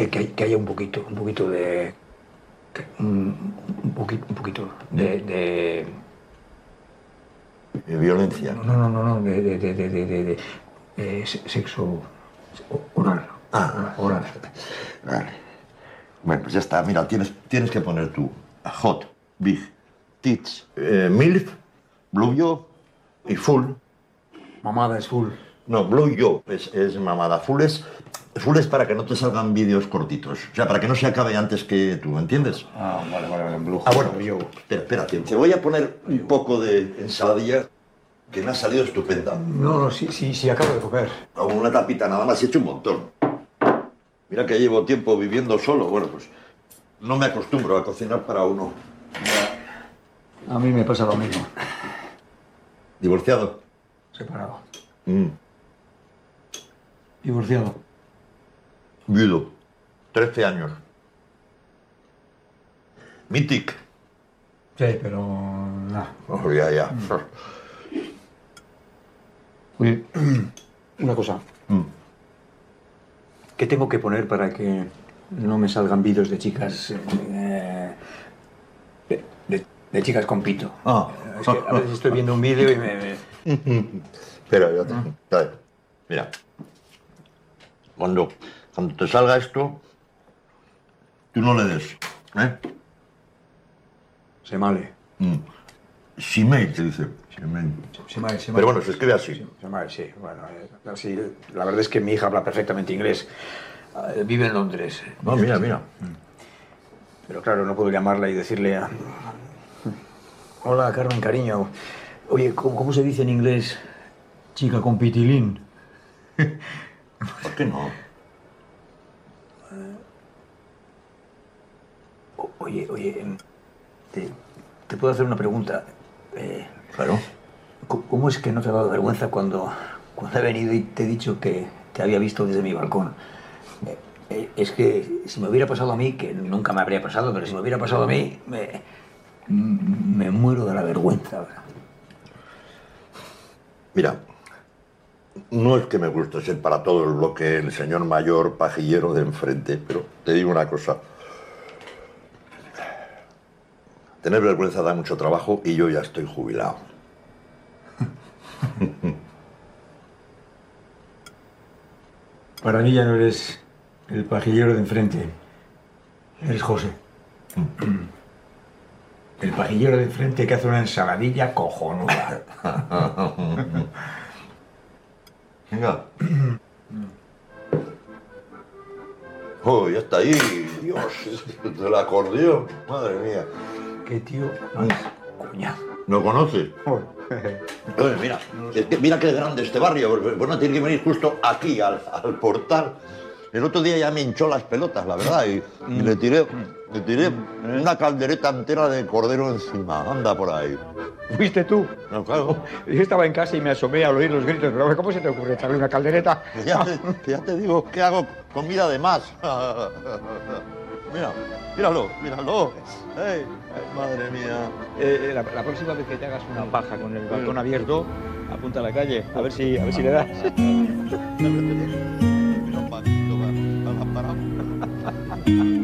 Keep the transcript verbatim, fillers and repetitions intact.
que, que, que haya un poquito, un poquito de... que- un, un poquito, un poquito de... de ¿De violencia? no, no, no, no, de, de, de, de, de, de, de eh, se- sexo oral. Ah, Oral. vale. Bueno, pues ya está. Mira, tienes, tienes que poner tú hot, big, tits, eh, milf, blue yo y full. Mamada es full. No, blue yo es, es mamada. Full es, full es para que no te salgan vídeos cortitos. O sea, para que no se acabe antes que tú, ¿entiendes? Ah, vale, vale, vale, blue. Ah, bueno, yo. espera, espérate. Te voy a poner un poco de ensaladilla que me ha salido estupenda. No, no, sí, sí, sí, acabo de comer. Con una tapita nada más, he hecho un montón. Mira que llevo tiempo viviendo solo. Bueno, pues no me acostumbro a cocinar para uno. A mí me pasa lo mismo. ¿Divorciado? Separado. Mm. Divorciado. Viudo. trece años. Mític. Sí, pero... nada. Oh, ya, ya. Oye, una cosa. Mm. ¿Qué tengo que poner para que no me salgan vídeos de chicas... eh, de, de- de chicas con pito? Ah. Es que a veces estoy viendo un vídeo y me... me- Espera, ya te... a ver, mira. Cuando, cuando te salga esto, tú no le des. ¿Eh? Se male. Mm. Shimei, se dice. Shimei. Se male, se male. Pero bueno, se escribe así. Se male, sí. Bueno, eh, así, la verdad es que mi hija habla perfectamente inglés. Eh, vive en Londres. No, mira, mira. Pero claro, no puedo llamarla y decirle a... Hola, Carmen, cariño. Oye, ¿cómo, cómo se dice en inglés chica con pitilín? ¿Por qué no? O- Oye, oye, em, te, te puedo hacer una pregunta. Eh, Claro. ¿cómo- ¿Cómo es que no te ha dado vergüenza cuando, cuando he venido y te he dicho que te había visto desde mi balcón? Eh, eh, es que si me hubiera pasado a mí, que nunca me habría pasado, pero si me hubiera pasado a mí, me, me muero de la vergüenza. Mira, no es que me guste ser para todo el bloque el señor mayor pajillero de enfrente, pero te digo una cosa. Tener vergüenza da mucho trabajo y yo ya estoy jubilado. Para mí ya no eres el pajillero de enfrente. Eres José. El pajillero de enfrente que hace una ensaladilla cojonuda. Venga. Oh, ya está ahí. Dios, del acordeón. Madre mía. Qué tío más cuñado. ¿No conoces? Oye, mira, es que mira qué grande este barrio. Bueno, tiene que venir justo aquí, al, al portal. El otro día ya me hinchó las pelotas, la verdad, y, y le tiré, le tiré una caldereta entera de cordero encima. Anda por ahí. ¿Fuiste tú? No, claro. Yo estaba en casa y me asomé al oír los gritos, pero ¿cómo se te ocurre echarle una caldereta? Que ya, te, que ya te digo que hago comida de más. Mira, míralo, míralo. Ey, madre mía. Eh, la, la próxima vez que te hagas una paja con el balcón abierto, apunta a la calle, a ver si, a ver si le das. Mira un paquito para, para, para.